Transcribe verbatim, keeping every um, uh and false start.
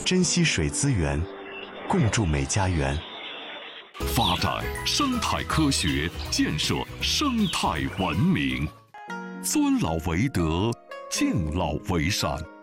珍惜水资源，共筑美家园。 发展生态科学，建设生态文明，尊老为德，敬老为善。